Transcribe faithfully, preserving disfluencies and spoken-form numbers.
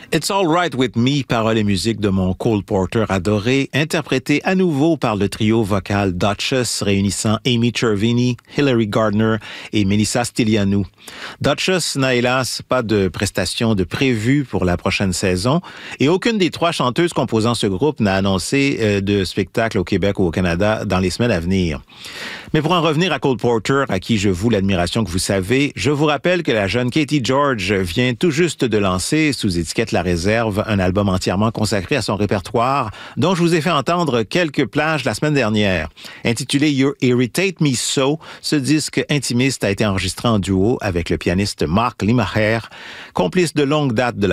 It's All Right With Me, paroles et musique de mon Cole Porter adoré, interprété à nouveau par le trio vocal Duchess, réunissant Amy Chervini, Hilary Gardner et Melissa Stylianou. Duchess n'a hélas pas de prestations de prévues pour la prochaine saison et aucune des trois chanteuses composant ce groupe n'a annoncé euh, de spectacle au Québec ou au Canada dans les semaines à venir. Mais pour en revenir à Cole Porter, à qui je voue l'admiration que vous savez, je vous rappelle que la jeune Katie George vient tout juste de lancer, sous étiquette La Réserve, un album entièrement consacré à son répertoire, dont je vous ai fait entendre quelques plages la semaine dernière. Intitulé You Irritate Me So, ce disque intimiste a été enregistré en duo avec le pianiste Mark Limacher, complice de longue date de la